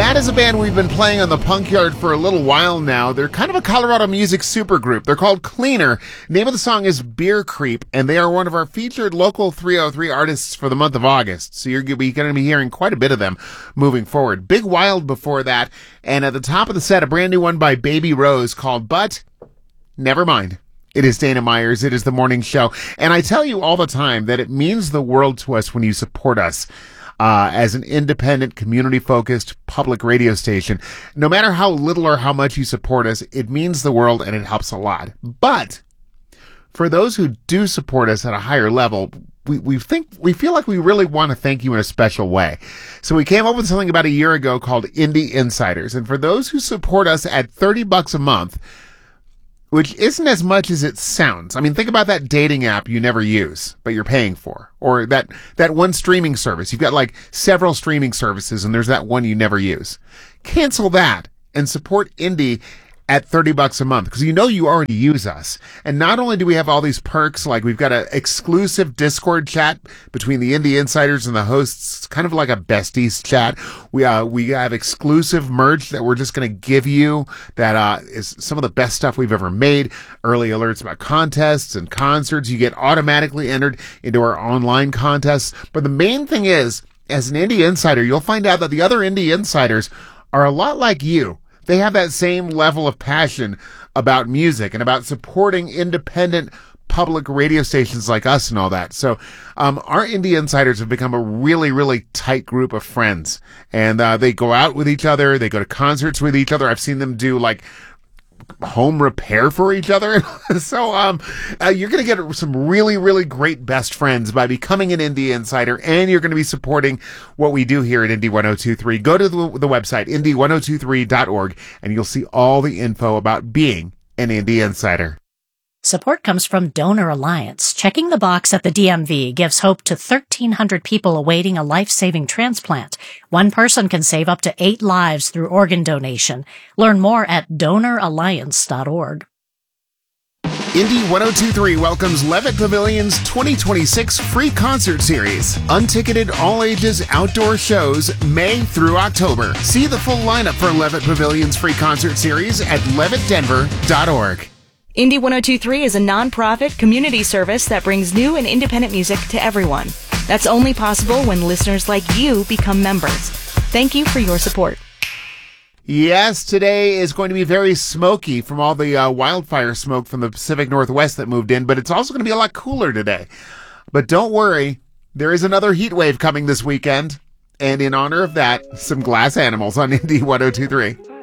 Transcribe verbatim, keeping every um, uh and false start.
That is a band we've been playing on the Punk Yard for a little while now. They're kind of a Colorado music supergroup. They're called Cleaner. Name of the song is Beer Creep, and they are one of our featured local three oh three artists for the month of August. So you're going to be hearing quite a bit of them moving forward. Big Wild before that, and at the top of the set, a brand new one by Baby Rose called But Never Mind. It is Dana Myers. It is the morning show. And I tell you all the time that it means the world to us when you support us. Uh, as an independent, community-focused public radio station. No matter how little or how much you support us, it means the world and it helps a lot. But for those who do support us at a higher level, we, we think, we feel like we really want to thank you in a special way. So we came up with something about a year ago called Indie Insiders. And for those who support us at thirty bucks a month, which isn't as much as it sounds. I mean, think about that dating app you never use, but you're paying for. Or that, that one streaming service. You've got like several streaming services and there's that one you never use. Cancel that and support Indie at thirty bucks a month, because you know you already use us. And not only do we have all these perks, like we've got an exclusive Discord chat between the Indie Insiders and the hosts, kind of like a besties chat. We uh we have exclusive merch that we're just going to give you that uh is some of the best stuff we've ever made. Early alerts about contests and concerts. You get automatically entered into our online contests. But the main thing is, as an Indie Insider, you'll find out that the other Indie Insiders are a lot like you. They have that same level of passion about music and about supporting independent public radio stations like us and all that. So um our Indie Insiders have become a really, really tight group of friends. And uh they go out with each other. They go to concerts with each other. I've seen them do like home repair for each other. So um uh, you're going to get some really, really great best friends by becoming an Indie Insider, and you're going to be supporting what we do here at Indie ten twenty-three. Go to the, the website, indie ten twenty-three dot org, and you'll see all the info about being an Indie Insider. Support comes from Donor Alliance. Checking the box at the D M V gives hope to thirteen hundred people awaiting a life-saving transplant. One person can save up to eight lives through organ donation. Learn more at donor alliance dot org. Indie ten twenty-three welcomes Levitt Pavilion's twenty twenty-six free concert series. Unticketed all-ages outdoor shows May through October. See the full lineup for Levitt Pavilion's free concert series at levitt denver dot org. Indie ten twenty-three is a non-profit community service that brings new and independent music to everyone. That's only possible when listeners like you become members. Thank you for your support. Yes, today is going to be very smoky from all the uh, wildfire smoke from the Pacific Northwest that moved in, but it's also going to be a lot cooler today. But don't worry, there is another heat wave coming this weekend, and in honor of that, some Glass Animals on Indie ten twenty-three.